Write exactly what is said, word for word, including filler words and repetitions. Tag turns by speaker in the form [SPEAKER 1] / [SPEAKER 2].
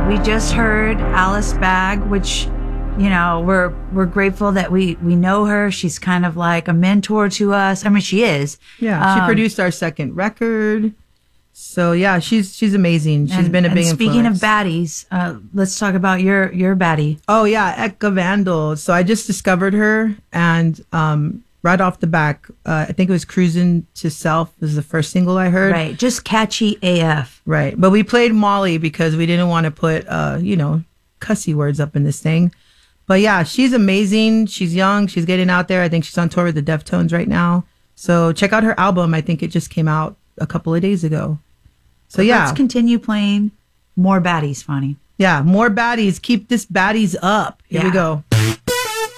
[SPEAKER 1] we just heard Alice Bag, which, you know, we're we're grateful that we we know her. She's kind of like a mentor to us. I mean, she is.
[SPEAKER 2] Yeah, she
[SPEAKER 1] Um,
[SPEAKER 2] produced our second record. So yeah, she's she's amazing. She's
[SPEAKER 1] and,
[SPEAKER 2] been a
[SPEAKER 1] and
[SPEAKER 2] big
[SPEAKER 1] speaking
[SPEAKER 2] influence.
[SPEAKER 1] of baddies, uh, let's talk about your your baddie.
[SPEAKER 2] Oh yeah, Eka Vandal. So I just discovered her, and um, right off the back, uh, I think it was "Cruising to Self" was the first single I heard.
[SPEAKER 1] Right, just catchy A F.
[SPEAKER 2] Right, but we played Molly because we didn't want to put uh, you know, cussy words up in this thing. But yeah, she's amazing. She's young. She's getting out there. I think she's on tour with the Deftones right now. So check out her album. I think it just came out a couple of days ago. So yeah,
[SPEAKER 1] Let's continue playing more baddies, Fonnie.
[SPEAKER 2] yeah, more baddies. Keep this baddies up. Here we
[SPEAKER 1] Yeah.
[SPEAKER 2] go.